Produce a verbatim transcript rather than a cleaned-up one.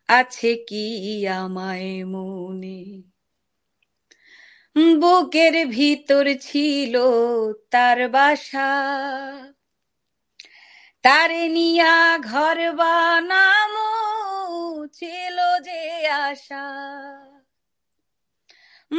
আছে কি আমায় মনে। বুকের ভিতর ছিল তার বাসা, তারে নিয়া ঘর বানামু ছিল যে আশা।